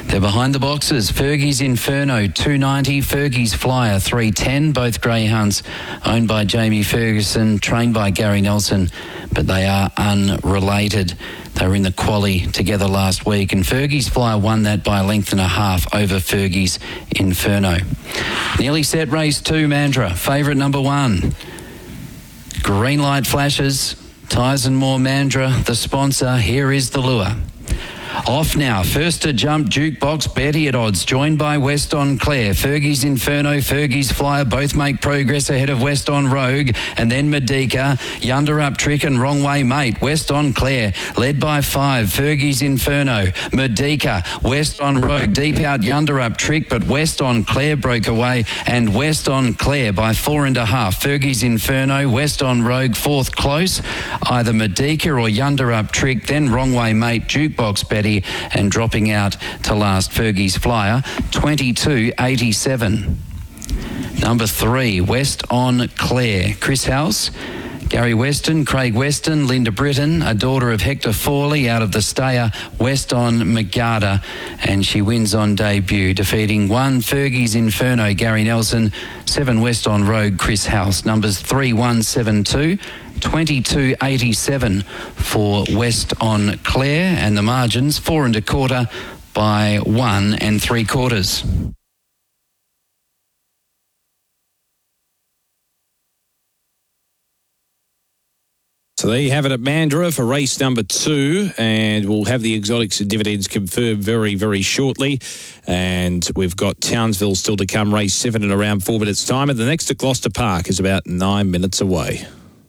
They're behind the boxes. Fergie's Inferno, 290. Fergie's Flyer, 310. Both greyhounds owned by Jamie Ferguson, trained by Gary Nelson, but they are unrelated. They were in the quali together last week, and Fergie's Flyer won that by a length and a half over Fergie's Inferno. Nearly set race 2, Mandurah. Favourite number 1. Green light flashes. Tyson Moore Mandurah, the sponsor. Here is the lure. Off now. First to jump, Jukebox Betty at odds, joined by West on Clare. Fergie's Inferno, Fergie's Flyer both make progress ahead of West on Rogue, and then Medica, Yunder Up Trick and Wrong Way Mate. West on Clare led by 5. Fergie's Inferno, Medica, West on Rogue, deep out Yunder Up Trick, but West on Clare broke away, and West on Clare by 4.5. Fergie's Inferno, West on Rogue fourth close, either Medica or Yunder Up Trick, then Wrong Way Mate, Jukebox Betty, and dropping out to last Fergie's Flyer, 22.87. Number 3, West on Clare. Chris House, Gary Weston, Craig Weston, Linda Britton, a daughter of Hector Fawley, out of the stayer West on McGarda, and she wins on debut, defeating 1 Fergie's Inferno, Gary Nelson, 7 West on Rogue, Chris House. Numbers 3172. 22.87 for West on Clare, and the margins 4 1/4 by 1 3/4. So there you have it at Mandurah for race number 2, and we'll have the exotics and dividends confirmed very, very shortly. And we've got Townsville still to come, race 7 in around 4 minutes' time, and the next at Gloucester Park is about 9 minutes away.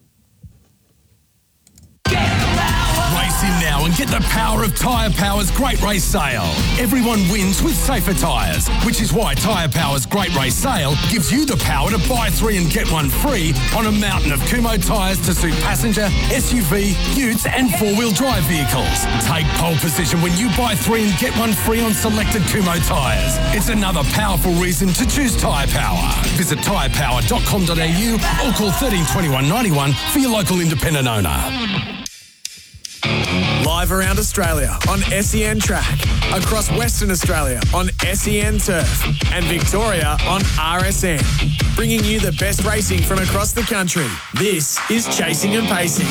Now and get the power of Tyre Power's Great Race Sale. Everyone wins with safer tyres, which is why Tyre Power's Great Race Sale gives you the power to buy 3 and get 1 free on a mountain of Kumho tyres to suit passenger, SUV, utes and 4-wheel drive vehicles. Take pole position when you buy 3 and get 1 free on selected Kumho tyres. It's another powerful reason to choose Tyre Power. Visit tyrepower.com.au or call 13 21 91 for your local independent owner. Live around Australia on SEN Track, across Western Australia on SEN Turf, and Victoria on RSN. Bringing you the best racing from across the country. This is Chasing and Pacing.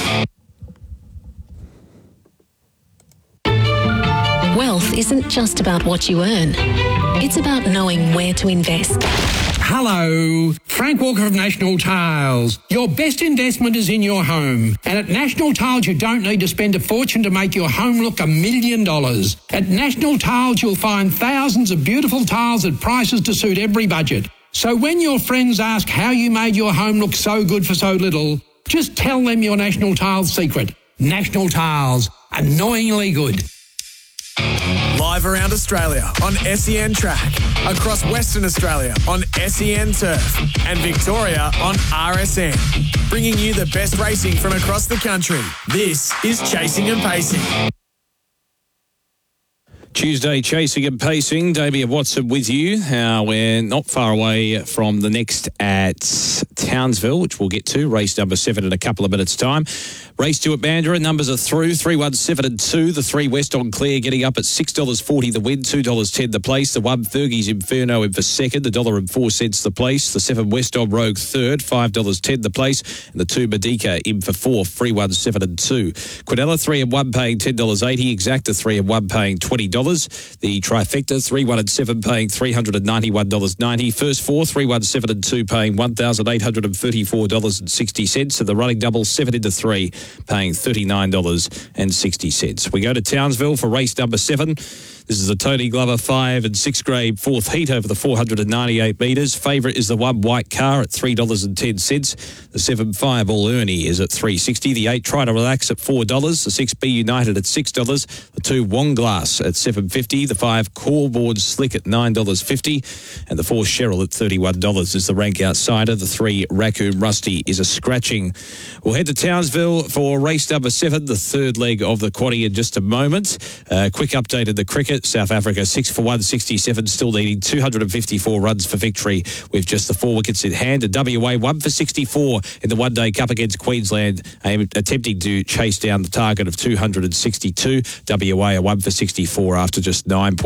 Wealth isn't just about what you earn. It's about knowing where to invest. Hello, Frank Walker of National Tiles. Your best investment is in your home. And at National Tiles, you don't need to spend a fortune to make your home look $1 million. At National Tiles, you'll find thousands of beautiful tiles at prices to suit every budget. So when your friends ask how you made your home look so good for so little, just tell them your National Tiles secret. National Tiles, annoyingly good. Live around Australia on SEN Track, across Western Australia on SEN Turf, and Victoria on RSN. Bringing you the best racing from across the country. This is Chasing and Pacing. Tuesday, Chasing and Pacing. Damien Watson with you. We're not far away from the next at Townsville, which we'll get to. Race number 7 in a couple of minutes' time. Race 2 at Mandurah. Numbers are through. 3, 1, 7 and 2. The 3 West on Clare getting up at $6.40 the win, $2.10 the place. The 1 Fergie's Inferno in for second, $1.04 the place. The 7 West on Rogue third, $5.10 the place. And the 2 Medica in for fourth, 3, 1, 7 and 2. Quinella 3 and 1 paying $10.80. Exacta 3 and 1 paying $20. The trifecta 3, 1 and 7 paying $391.90. First 4, 3, 1, 7 and 2 paying $1,834.60. And the running double 7 into 3 paying $39.60. We go to Townsville for race number 7. This is the Tony Glover 5 and 6 grade 4th heat over the 498 metres. Favourite is the 1 White Car at $3.10. The 7 Fireball Ernie is at $3.60. The 8 Try to Relax at $4. The 6 Be United at $6. The 2 Wong Glass at $7.50. The 5 Coreboard Slick at $9.50. And the 4 Cheryl at $31 is the rank outsider. The 3 Raccoon Rusty is a scratching. We'll head to Townsville for race number 7, the third leg of the quaddie in just a moment. Quick update of the cricket. South Africa 6 for 167, still needing 254 runs for victory with just the 4 wickets in hand. And WA 1 for 64 in the one-day cup against Queensland, attempting to chase down the target of 262. WA are 1 for 64 after just 9 points.